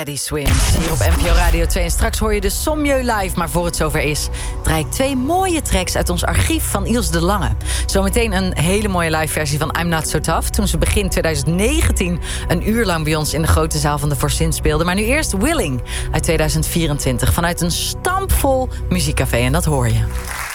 Eddie Swims hier op NPO Radio 2. En straks hoor je de Sommieu live. Maar voor het zover is, draai ik 2 mooie tracks uit ons archief van Iels de Lange. Zometeen een hele mooie live versie van I'm Not So Tough. Toen ze begin 2019 een uur lang bij ons in de grote zaal van de Voorzin speelde. Maar nu eerst Willing uit 2024. Vanuit een stampvol muziekcafé. En dat hoor je.